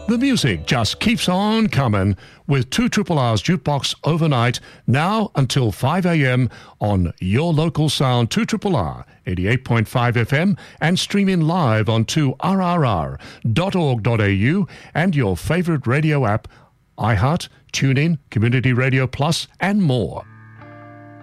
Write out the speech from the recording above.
The music just keeps on coming with 2RRR's Jukebox overnight, now until 5 a.m. on your local sound 2RRR 88.5 FM and streaming live on 2rrr.org.au and your favourite radio app, iHeart, TuneIn, Community Radio Plus and more.